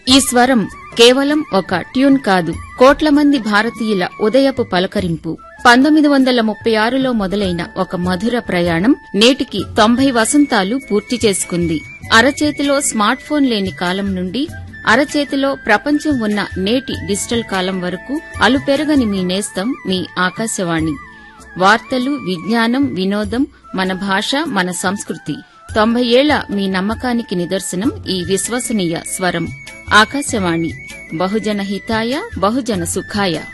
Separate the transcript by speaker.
Speaker 1: ఈ స్వరం కేవలం ఒక ట్యూన్ కాదు, కోట్ల మంది భారతీయుల ఉదయపు పలకరింపు. 1936లో మొదలైన ఒక మధుర ప్రయాణం నేటికి 90 వసంతాలు పూర్తి చేసుకుంది. అరచేతిలో స్మార్ట్ ఫోన్ లేని కాలం నుండి అరచేతిలో ప్రపంచం ఉన్న నేటి డిజిటల్ కాలం వరకు అలుపెరగని మీ నేస్తం మీ ఆకాశవాణి. వార్తలు, విజ్ఞానం, వినోదం, మన భాష, మన సంస్కృతి. 90 ఏళ్ల మీ నమ్మకానికి నిదర్శనం ఈ విశ్వసనీయ స్వరం. ఆకాశవాణి, బహుజన హితాయ బహుజన సుఖాయ.